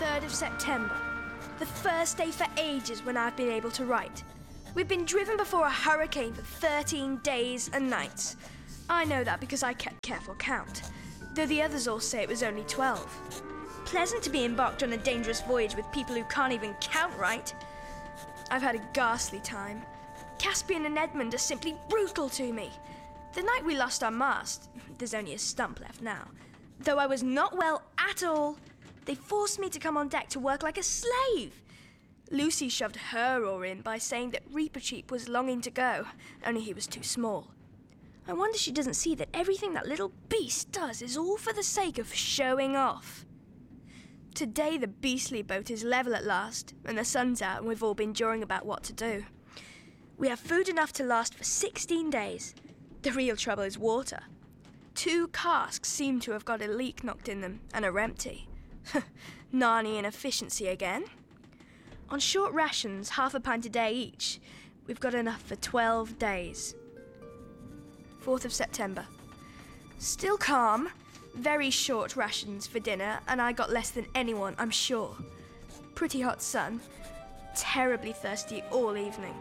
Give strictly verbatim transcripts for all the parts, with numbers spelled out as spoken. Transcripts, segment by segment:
third of September. The first day for ages when I've been able to write. We've been driven before a hurricane for thirteen days and nights. I know that because I kept careful count, though the others all say it was only twelve. Pleasant to be embarked on a dangerous voyage with people who can't even count right. I've had a ghastly time. Caspian and Edmund are simply brutal to me. The night we lost our mast, there's only a stump left now, though I was not well at all, they forced me to come on deck to work like a slave. Lucy shoved her oar in by saying that Reepicheep was longing to go, only he was too small. I wonder she doesn't see that everything that little beast does is all for the sake of showing off. Today the beastly boat is level at last, and the sun's out and we've all been jawing about what to do. We have food enough to last for sixteen days. The real trouble is water. Two casks seem to have got a leak knocked in them and are empty. Narnian efficiency again. On short rations, half a pint a day each, we've got enough for twelve days. fourth of September. Still calm. Very short rations for dinner, and I got less than anyone, I'm sure. Pretty hot sun. Terribly thirsty all evening.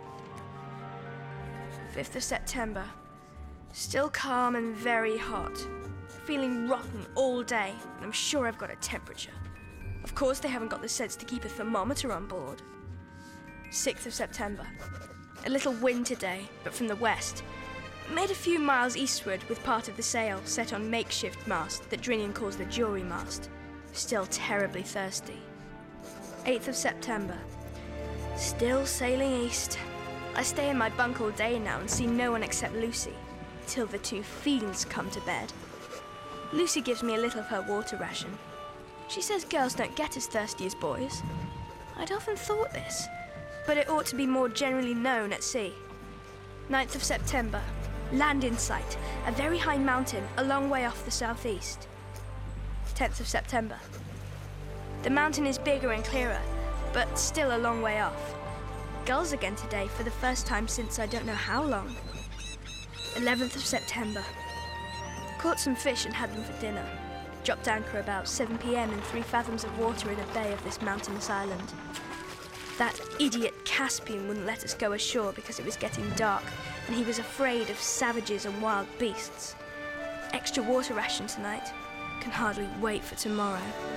fifth of September. Still calm and very hot. Feeling rotten all day, and I'm sure I've got a temperature. Of course they haven't got the sense to keep a thermometer on board. sixth of September. A little wind today, but from the west. Made a few miles eastward with part of the sail set on makeshift mast that Drinian calls the jury mast. Still terribly thirsty. eighth of September. Still sailing east. I stay in my bunk all day now and see no one except Lucy, till the two fiends come to bed. Lucy gives me a little of her water ration. She says girls don't get as thirsty as boys. I'd often thought this, but it ought to be more generally known at sea. ninth of September. Land in sight, a very high mountain a long way off the southeast. tenth of September. The mountain is bigger and clearer, but still a long way off. Gulls again today for the first time since I don't know how long. eleventh of September. Caught some fish and had them for dinner. Dropped anchor about seven p m in three fathoms of water in a bay of this mountainous island. That idiot Caspian wouldn't let us go ashore because it was getting dark, and he was afraid of savages and wild beasts. Extra water ration tonight. Can hardly wait for tomorrow.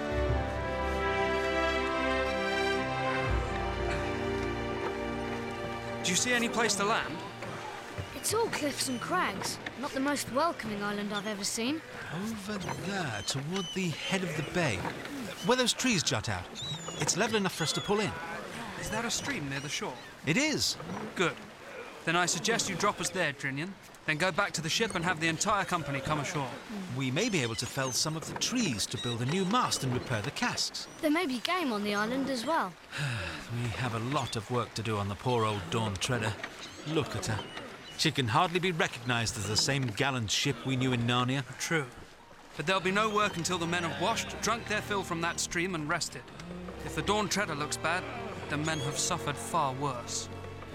Do you see any place to land? It's all cliffs and crags. Not the most welcoming island I've ever seen. Over there, toward the head of the bay, where those trees jut out. It's level enough for us to pull in. Is that a stream near the shore? It is. Good. Then I suggest you drop us there, Drinian. Then go back to the ship and have the entire company come ashore. We may be able to fell some of the trees to build a new mast and repair the casks. There may be game on the island as well. We have a lot of work to do on the poor old Dawn Treader. Look at her. She can hardly be recognised as the same gallant ship we knew in Narnia. True. But there'll be no work until the men have washed, drunk their fill from that stream and rested. If the Dawn Treader looks bad, the men have suffered far worse.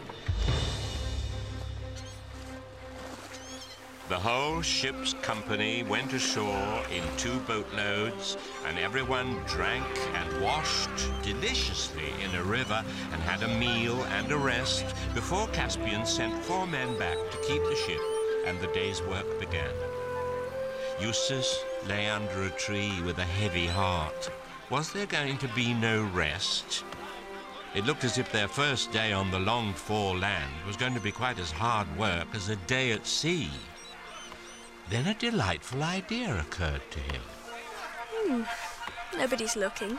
The whole ship's company went ashore in two boatloads, and everyone drank and washed deliciously in a river and had a meal and a rest before Caspian sent four men back to keep the ship, and the day's work began. Eustace lay under a tree with a heavy heart. Was there going to be no rest? It looked as if their first day on the longed-for land was going to be quite as hard work as a day at sea. Then a delightful idea occurred to him. Hmm, nobody's looking.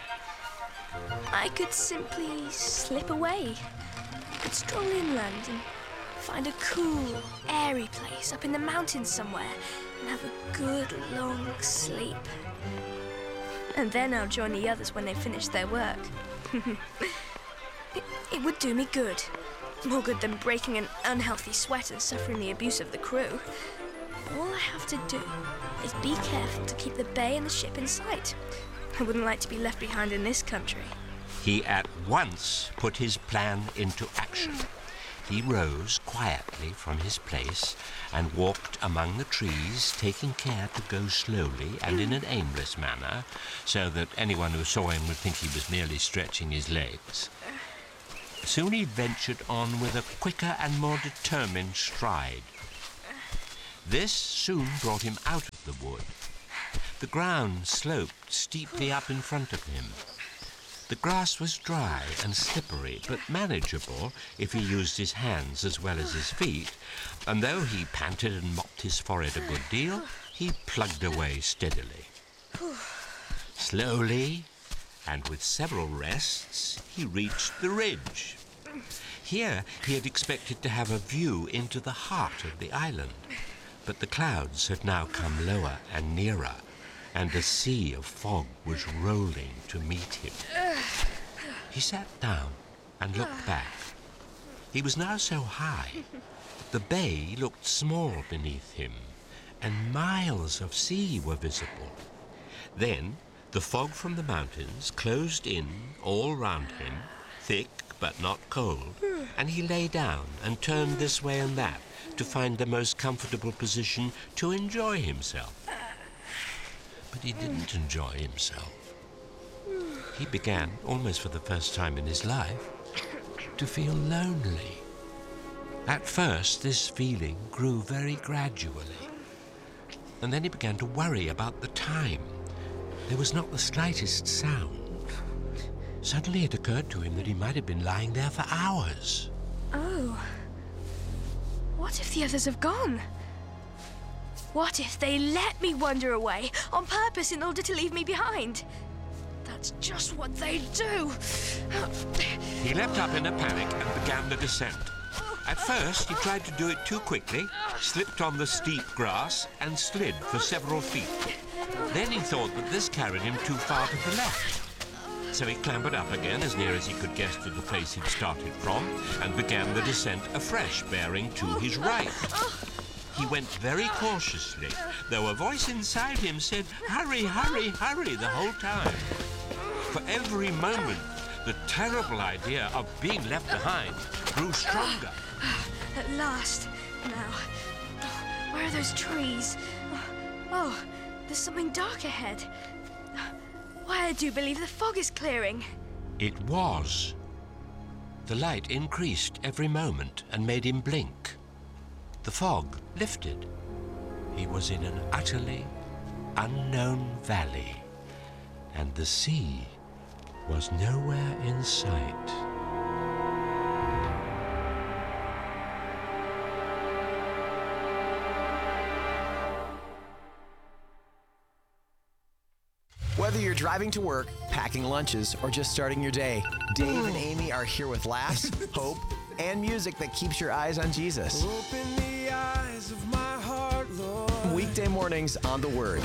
I could simply slip away. I could stroll inland and find a cool, airy place up in the mountains somewhere and have a good long sleep. And then I'll join the others when they finish their work. it, it would do me good. More good than breaking an unhealthy sweat and suffering the abuse of the crew. All I have to do is be careful to keep the bay and the ship in sight. I wouldn't like to be left behind in this country. He at once put his plan into action. He rose quietly from his place and walked among the trees, taking care to go slowly and in an aimless manner, so that anyone who saw him would think he was merely stretching his legs. Soon he ventured on with a quicker and more determined stride. This soon brought him out of the wood. The ground sloped steeply up in front of him. The grass was dry and slippery, but manageable if he used his hands as well as his feet, and though he panted and mopped his forehead a good deal, he plugged away steadily. Slowly, and with several rests, he reached the ridge. Here he had expected to have a view into the heart of the island, but the clouds had now come lower and nearer, and a sea of fog was rolling to meet him. He sat down and looked back. He was now so high that the bay looked small beneath him, and miles of sea were visible. Then the fog from the mountains closed in all round him, thick but not cold, and he lay down and turned this way and that to find the most comfortable position to enjoy himself. But he didn't enjoy himself. He began, almost for the first time in his life, to feel lonely. At first, this feeling grew very gradually, and then he began to worry about the time. There was not the slightest sound. Suddenly it occurred to him that he might have been lying there for hours. Oh. What if the others have gone? What if they let me wander away on purpose in order to leave me behind? That's just what they do. He leapt up in a panic and began the descent. At first, he tried to do it too quickly, slipped on the steep grass, and slid for several feet. Then he thought that this carried him too far to the left. So he clambered up again as near as he could guess to the place he'd started from, and began the descent afresh, bearing to his right. He went very cautiously, though a voice inside him said, "Hurry, hurry, hurry," the whole time. For every moment, the terrible idea of being left behind grew stronger. At last. Now, where are those trees? Oh, there's something dark ahead. Why, I do believe the fog is clearing. It was. The light increased every moment and made him blink. The fog lifted. He was in an utterly unknown valley, and the sea was nowhere in sight. Whether you're driving to work, packing lunches, or just starting your day, Dave and Amy are here with laughs, hope, and music that keeps your eyes on Jesus. Open the eyes of my heart, Lord. Weekday mornings on The Word.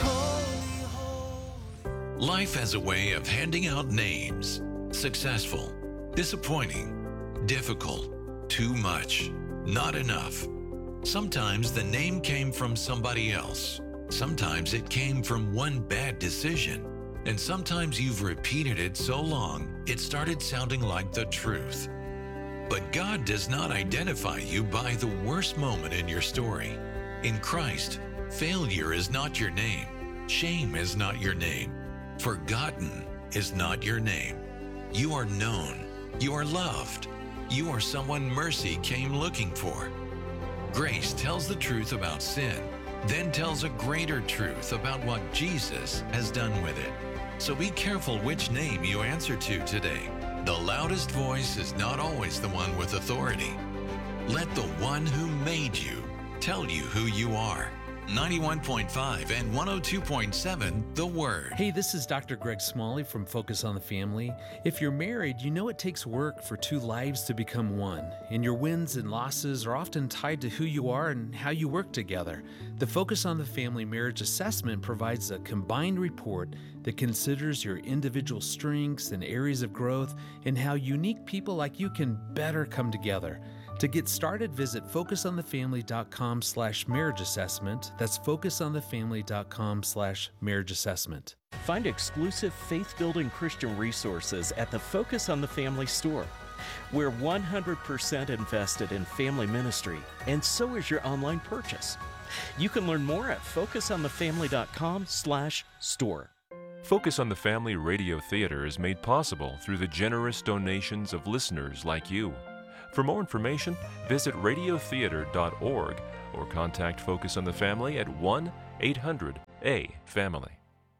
Life has a way of handing out names. Successful, disappointing, difficult, too much, not enough. Sometimes the name came from somebody else. Sometimes it came from one bad decision. And sometimes you've repeated it so long, it started sounding like the truth. But God does not identify you by the worst moment in your story. In Christ, failure is not your name. Shame is not your name. Forgotten is not your name. You are known. You are loved. You are someone mercy came looking for. Grace tells the truth about sin, then tells a greater truth about what Jesus has done with it. So be careful which name you answer to today. The loudest voice is not always the one with authority. Let the one who made you tell you who you are. ninety-one point five and one oh two point seven, The Word. Hey, this is Doctor Greg Smalley from Focus on the Family. If you're married, you know it takes work for two lives to become one, and your wins and losses are often tied to who you are and how you work together. The Focus on the Family Marriage Assessment provides a combined report that considers your individual strengths and areas of growth and how unique people like you can better come together. To get started, visit focusonthefamily.com slash marriage assessment. That's focusonthefamily.com slash marriage assessment. Find exclusive faith-building Christian resources at the Focus on the Family store. We're one hundred percent invested in family ministry, and so is your online purchase. You can learn more at focus on the family dot com slash store. Focus on the Family Radio Theater is made possible through the generous donations of listeners like you. For more information, visit radio theater dot org or contact Focus on the Family at one eight hundred A family.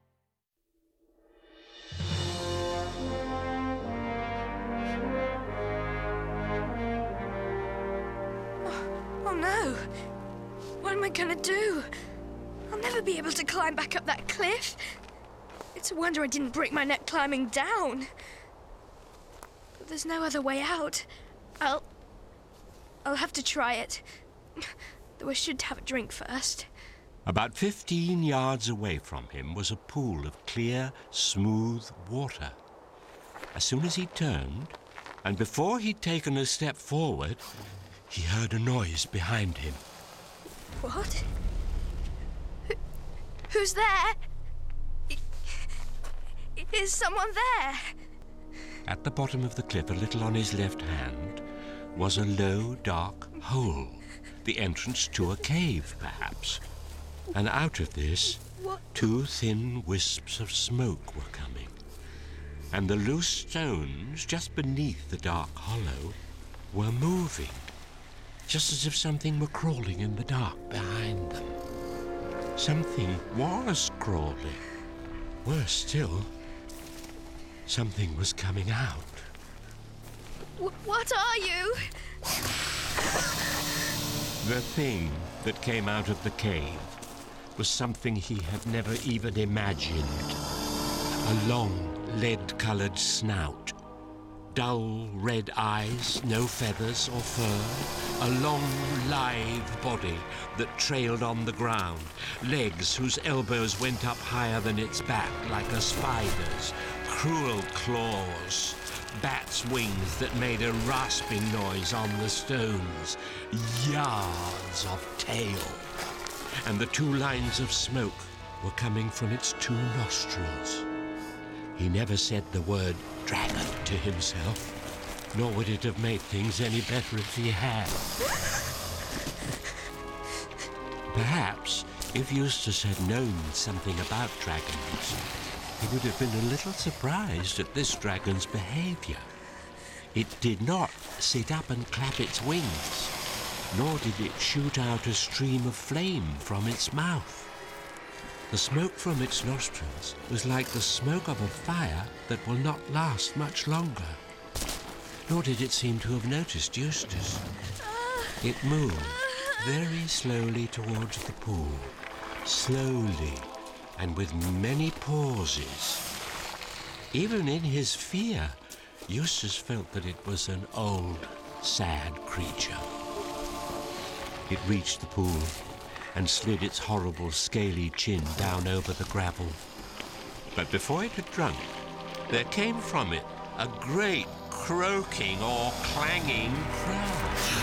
Oh no! What am I gonna do? I'll never be able to climb back up that cliff. It's a wonder I didn't break my neck climbing down. But there's no other way out. I'll... I'll have to try it. Though I should have a drink first. About fifteen yards away from him was a pool of clear, smooth water. As soon as he turned, and before he'd taken a step forward, he heard a noise behind him. What? Who, who's there? Is someone there? At the bottom of the cliff, a little on his left hand, was a low, dark hole. The entrance to a cave, perhaps. And out of this, What? two thin wisps of smoke were coming. And the loose stones just beneath the dark hollow were moving, just as if something were crawling in the dark behind them. Something was crawling. Worse still, something was coming out. W- what are you? The thing that came out of the cave was something he had never even imagined. A long, lead-colored snout, dull red eyes, no feathers or fur, a long, lithe body that trailed on the ground, legs whose elbows went up higher than its back like a spider's, cruel claws, bat's wings that made a rasping noise on the stones, yards of tail. And the two lines of smoke were coming from its two nostrils. He never said the word dragon to himself, nor would it have made things any better if he had. Perhaps, if Eustace had known something about dragons, he would have been a little surprised at this dragon's behavior. It did not sit up and clap its wings, nor did it shoot out a stream of flame from its mouth. The smoke from its nostrils was like the smoke of a fire that will not last much longer. Nor did it seem to have noticed Eustace. It moved very slowly towards the pool, slowly and with many pauses. Even in his fear, Eustace felt that it was an old, sad creature. It reached the pool and slid its horrible, scaly chin down over the gravel. But before it had drunk, there came from it a great croaking or clanging crash.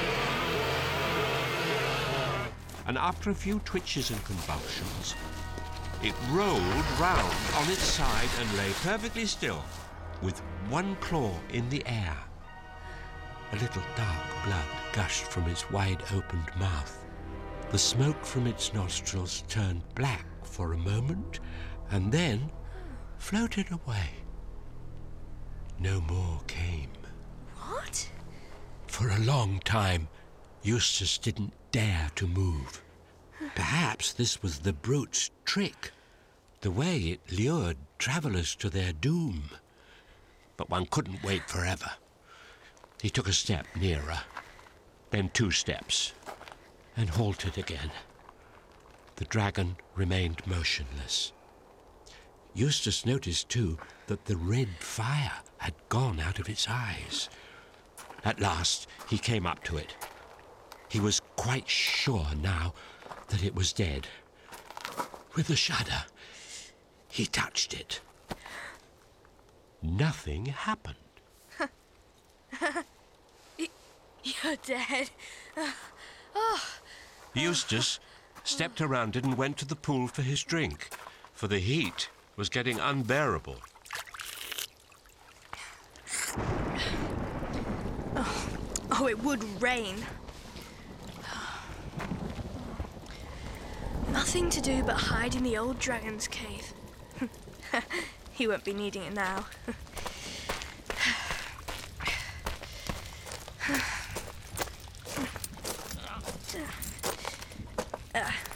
And after a few twitches and convulsions, it rolled round on its side and lay perfectly still, with one claw in the air. A little dark blood gushed from its wide-opened mouth. The smoke from its nostrils turned black for a moment and then floated away. No more came. What? For a long time, Eustace didn't dare to move. Perhaps this was the brute's trick, the way it lured travellers to their doom. But one couldn't wait forever. He took a step nearer, then two steps, and halted again. The dragon remained motionless. Eustace noticed, too, that the red fire had gone out of its eyes. At last, he came up to it. He was quite sure now that it was dead. With a shudder, he touched it. Nothing happened. You're dead. Oh. Eustace stepped around it and went to the pool for his drink, for the heat was getting unbearable. Oh, it would rain. Nothing to do but hide in the old dragon's cave. He won't be needing it now. uh.